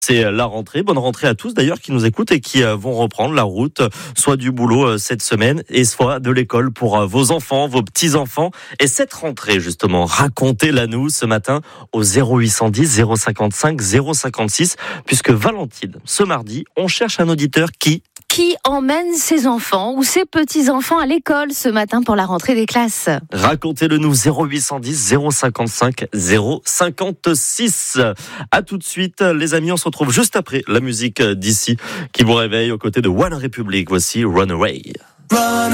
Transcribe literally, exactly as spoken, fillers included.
C'est la rentrée. Bonne rentrée à tous d'ailleurs qui nous écoutent et qui vont reprendre la route, soit du boulot cette semaine et soit de l'école pour vos enfants, vos petits-enfants. Et cette rentrée justement, racontez-la nous ce matin au zéro huit cent dix zéro cinquante-cinq zéro cinquante-six, puisque Valentine, ce mardi, on cherche un auditeur qui... Qui emmène ses enfants ou ses petits-enfants à l'école ce matin pour la rentrée des classes. Racontez-le nous, zéro huit cent dix zéro cinquante-cinq zéro cinquante-six. À tout de suite, les amis, on se retrouve juste après la musique d'ici qui vous réveille aux côtés de One Republic. Voici Runaway. Run